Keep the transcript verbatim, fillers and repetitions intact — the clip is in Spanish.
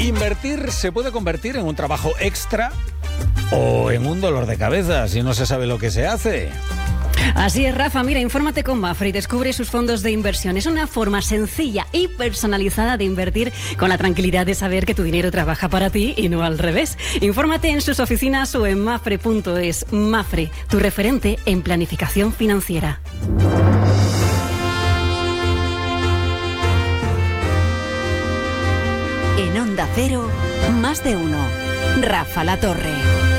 Invertir se puede convertir en un trabajo extra o en un dolor de cabeza si no se sabe lo que se hace. Así es, Rafa. Mira, infórmate con Mapfre y descubre sus fondos de inversión. Es una forma sencilla y personalizada de invertir con la tranquilidad de saber que tu dinero trabaja para ti y no al revés. Infórmate en sus oficinas o en mapfre punto es. Mapfre, tu referente en planificación financiera. En Onda Cero, más de uno. Rafa La Torre.